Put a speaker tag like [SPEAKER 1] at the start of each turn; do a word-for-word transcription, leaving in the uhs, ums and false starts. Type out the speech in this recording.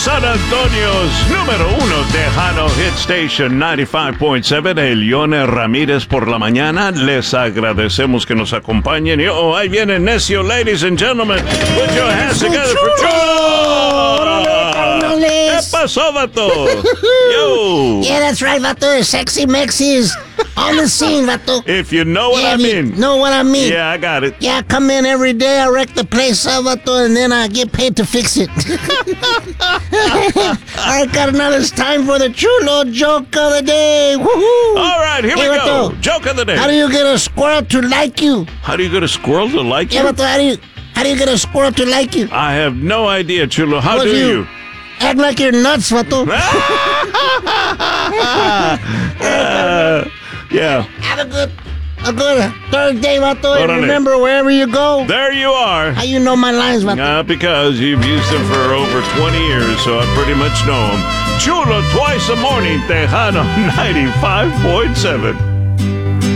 [SPEAKER 1] San Antonio's número uno Tejano Hit Station ninety-five point seven, el Yone Ramírez por la mañana. Les agradecemos que nos acompañen. Y, oh, ahí viene Necio, ladies and gentlemen. Put your hands together for Chulo. ¿Qué pasó, vato? Yo.
[SPEAKER 2] Yeah, that's right, vato. Sexy Mexi's on the scene, vato.
[SPEAKER 1] If you know what
[SPEAKER 2] yeah,
[SPEAKER 1] I mean.
[SPEAKER 2] Know what I mean.
[SPEAKER 1] Yeah, I got it.
[SPEAKER 2] Yeah, I come in every day, I wreck the place up, vato, and then I get paid to fix it. I got another time for the Chulo joke of the day. Woohoo!
[SPEAKER 1] All right, here
[SPEAKER 2] hey,
[SPEAKER 1] we
[SPEAKER 2] vato,
[SPEAKER 1] go. Joke of the day.
[SPEAKER 2] How do you get a squirrel to like you?
[SPEAKER 1] How do you get a squirrel to like
[SPEAKER 2] yeah,
[SPEAKER 1] you?
[SPEAKER 2] Vato, how do you, how do you get a squirrel to like you?
[SPEAKER 1] I have no idea, Chulo. How
[SPEAKER 2] Well,
[SPEAKER 1] do
[SPEAKER 2] you-
[SPEAKER 1] you?
[SPEAKER 2] Act like you're nuts, vato.
[SPEAKER 1] uh, yeah.
[SPEAKER 2] Have a good, a good Thursday, vato. And
[SPEAKER 1] Órale.
[SPEAKER 2] remember, wherever you go,
[SPEAKER 1] There you are.
[SPEAKER 2] how you know my lines, vato?
[SPEAKER 1] Uh, because you've used them for over twenty years, so I pretty much know them. Chulo twice a morning, Tejano ninety-five point seven.